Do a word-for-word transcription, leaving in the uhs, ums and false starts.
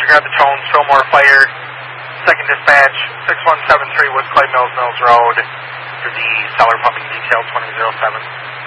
disregard the tone, Fillmore Fire. Second dispatch, six one seven three West Clay Mills, Mills Road, for the Stellar Pumping Detail twenty oh seven.